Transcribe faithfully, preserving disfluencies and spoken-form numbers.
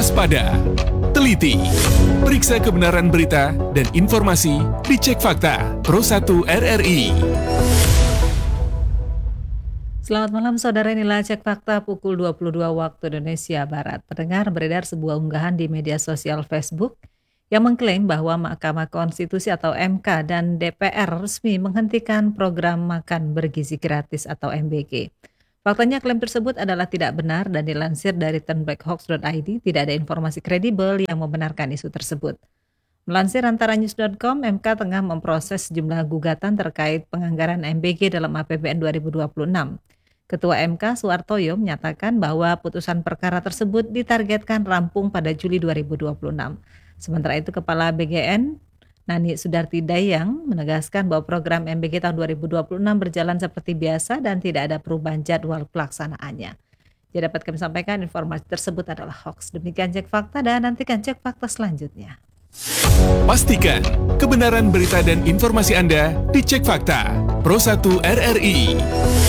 waspada, teliti, periksa kebenaran berita dan informasi di Cek Fakta Pro satu R R I. Selamat malam saudara, inilah Cek Fakta pukul dua puluh dua waktu Indonesia Barat. Pendengar, beredar sebuah unggahan di media sosial Facebook yang mengklaim bahwa Mahkamah Konstitusi atau M K dan D P R resmi menghentikan program makan bergizi gratis atau M B G. Faktanya klaim tersebut adalah tidak benar dan dilansir dari turnbackhoax dot i d, tidak ada informasi kredibel yang membenarkan isu tersebut. Melansir antara news dot com, M K tengah memproses sejumlah gugatan terkait penganggaran M B G dalam A P B N dua ribu dua puluh enam. Ketua M K Suhartoyo menyatakan bahwa putusan perkara tersebut ditargetkan rampung pada Juli dua ribu dua puluh enam. Sementara itu, Kepala B G N Nani Sudarti Dayang menegaskan bahwa program M B G tahun dua ribu dua puluh enam berjalan seperti biasa dan tidak ada perubahan jadwal pelaksanaannya. Jadi dapat kami sampaikan informasi tersebut adalah hoax. Demikian Cek Fakta dan nantikan Cek Fakta selanjutnya. Pastikan kebenaran berita dan informasi Anda di Cek Fakta Pro satu R R I.